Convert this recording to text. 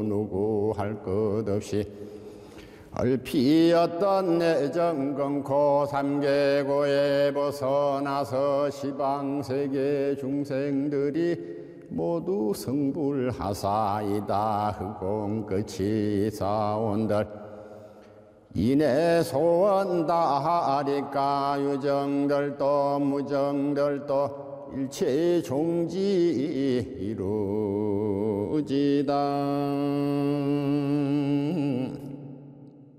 누구 할 것 없이 얼피었던 내정 끊고 삼계고에 벗어나서 시방세계 중생들이 모두 성불하사이다. 흑공 끝이 사온들 이내 소원 다하리까 유정들도 무정들도 일체 종지 이루지다.